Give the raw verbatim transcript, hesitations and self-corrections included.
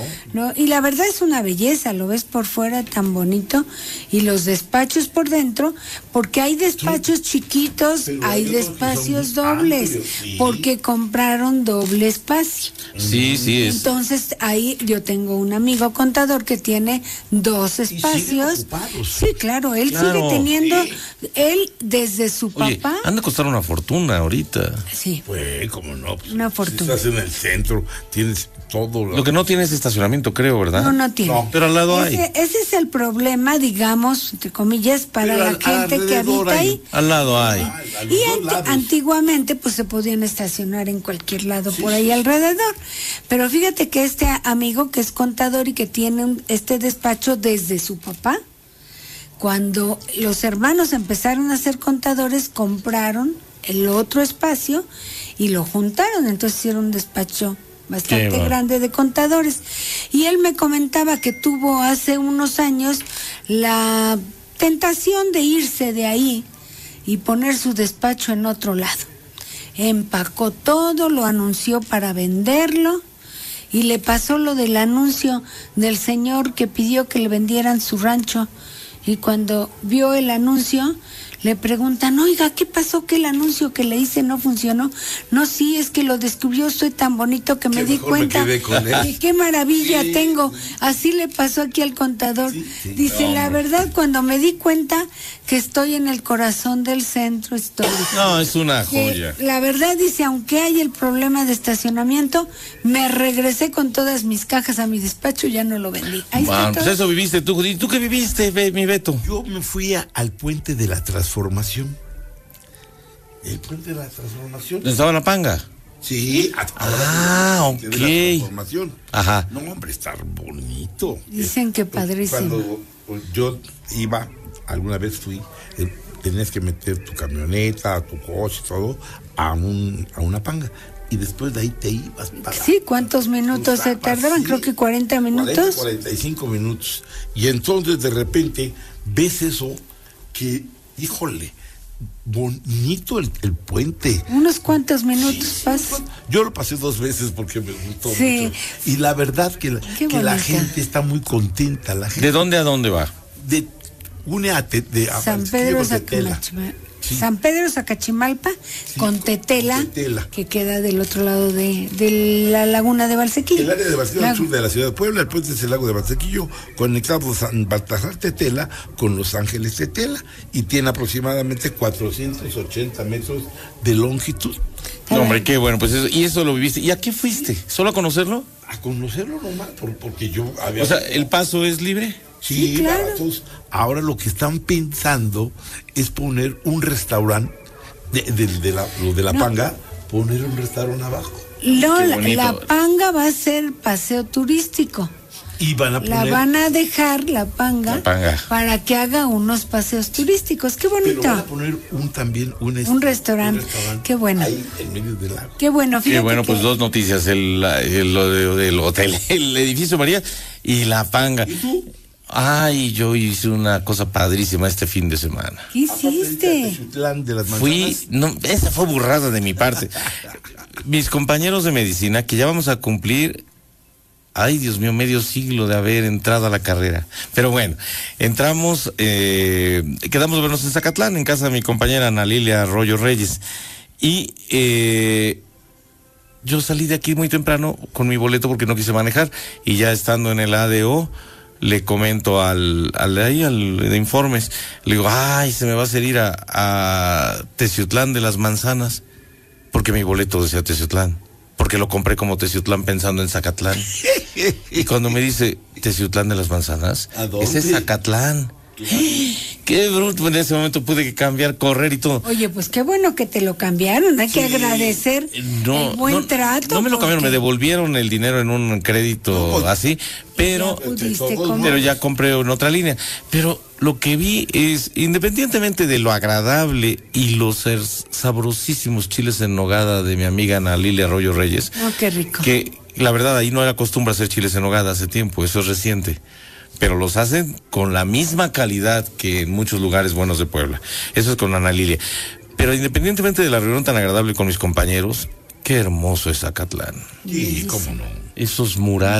No, y la verdad es una belleza, lo ves por fuera tan bonito y los despachos por dentro, porque hay despachos chiquitos, Pero hay hay otros que despachos son dobles, amplios, sí. porque compraron doble espacio. Sí, sí es. Entonces ahí yo tengo un amigo contador que tiene dos espacios. Sí, claro, él Claro. sigue teniendo, él desde su Oye, papá. han de costar una fortuna ahorita. Sí. Pues, cómo no. Pues, Una si fortuna. estás en el centro, tienes todo. Lo que no tiene es estacionamiento, creo, ¿verdad? No, no tiene. No, pero al lado hay. Ese, ese es el problema, digamos, entre comillas, para Pero la al- gente que alrededor habita hay. ahí. Al lado hay. A los Y dos ant- lados. antiguamente pues se podían estacionar en cualquier lado por ahí alrededor. Pero fíjate que este a- amigo que es contador y que tiene un- este despacho desde su papá, cuando los hermanos empezaron a ser contadores, compraron el otro espacio y lo juntaron, entonces hicieron un despacho bastante Qué va. grande de contadores. Y él me comentaba que tuvo hace unos años la tentación de irse de ahí y poner su despacho en otro lado. Empacó todo, lo anunció para venderlo y le pasó lo del anuncio del señor que pidió que le vendieran su rancho. Y cuando vio el anuncio, le preguntan, oiga, ¿qué pasó que el anuncio que le hice no funcionó? No, sí, es que lo descubrió usted tan bonito que me Que di mejor me cuenta quedé con él. de qué maravilla Sí. tengo. Así le pasó aquí al contador. Sí, sí. Dice, No, la hombre. verdad, cuando me di cuenta que estoy en el corazón del centro histórico. No, es una Que, joya. la verdad, dice, aunque hay el problema de estacionamiento, me regresé con todas mis cajas a mi despacho y ya no lo vendí. Ahí está Bueno, todo. pues eso viviste tú. ¿Y tú qué viviste, be- mi Beto? Yo me fui a- al puente de la transformación. El puente de la transformación. Estaba en la panga. Sí, a- Ah, ahora sí, el puente de la ok. transformación. Ajá. No, hombre, está bonito. Dicen que Eh, padrísimo. Cuando pues, yo iba, alguna vez fui, eh, tenías que meter tu camioneta, tu coche, todo, a, un, a una panga. Y después de ahí te ibas para... Sí, ¿cuántos minutos se cruzabas, tardaban? sí, Creo que cuarenta minutos. cuarenta, cuarenta y cinco minutos. Y entonces de repente ves eso que, híjole, bonito el, el puente. Unos cuantos minutos Sí, pasa. sí, yo lo pasé dos veces porque me gustó Sí. mucho. Y la verdad que, la, Qué que la bonita. gente está muy contenta. La gente ¿De dónde a dónde va? de, une a, te, de, a San Valsquillo Pedro con Tetela. Zacamachima- Sí. San Pedro Zacachimalpa con con- Tetela, con Tetela. que queda del otro lado de, de la laguna de Valsequillo. El área de Valsequillo al Lago. sur de la ciudad de Puebla, el puente es el lago de Valsequillo, conectado San Baltasar Tetela con Los Ángeles Tetela, y tiene aproximadamente cuatrocientos ochenta metros de longitud. No, hombre, qué bueno, pues eso, y eso lo viviste. ¿Y a qué fuiste? ¿Solo a conocerlo? A conocerlo nomás, por- porque yo había... O sea, ¿el paso es libre? Sí, Sí, claro. baratos. Ahora lo que están pensando es poner un restaurante de, de, de la, lo de la No. panga, poner un restaurante abajo. No, Qué la, bonito. la panga va a ser paseo turístico. Y van a La poner... van a dejar, la panga, La panga. para que haga unos paseos turísticos. Qué Pero bonito. van a poner un también un, este, Un restaurante. Qué bueno. Ahí en medio del lago. Qué bueno, fíjate Qué bueno, pues que- dos noticias, el, la- el- lo de- del hotel, el edificio María y la panga. ¿Y tú? Ay, yo hice una cosa padrísima este fin de semana. ¿Qué hiciste? Teziutlán de las Fui, manzanas. no, esa fue burrada de mi parte. Mis compañeros de medicina, que ya vamos a cumplir, ay Dios mío, medio siglo de haber entrado a la carrera. Pero bueno, entramos, eh, quedamos a vernos en Zacatlán, en casa de mi compañera Ana Lilia Arroyo Reyes. Y eh, yo salí de aquí muy temprano con mi boleto porque no quise manejar, y ya estando en el A D O, le comento al, al, ahí, al de informes, le digo, ay, se me va a hacer ir a, a Teciutlán de las Manzanas, porque mi boleto decía Teciutlán, porque lo compré como Teciutlán pensando en Zacatlán. Y cuando me dice Teciutlán de las Manzanas, ¿A dónde? ese es Zacatlán. Qué bruto, en ese momento pude cambiar, correr y todo. Oye, pues qué bueno que te lo cambiaron. Hay que agradecer No, el buen no, trato. no me lo cambiaron, me porque devolvieron el dinero en un crédito No, así, pero, ya pudiste todos comer. pero ya compré en otra línea. Pero lo que vi es, independientemente de lo agradable y los ser- sabrosísimos chiles en nogada de mi amiga Ana Lilia Arroyo Reyes, Oh, qué rico. que la verdad ahí no era costumbre hacer chiles en nogada hace tiempo, eso es reciente. Pero los hacen con la misma calidad que en muchos lugares buenos de Puebla. Eso es con Ana Lilia. Pero independientemente de la reunión tan agradable con mis compañeros, qué hermoso es Zacatlán. Sí, cómo no. Esos murales.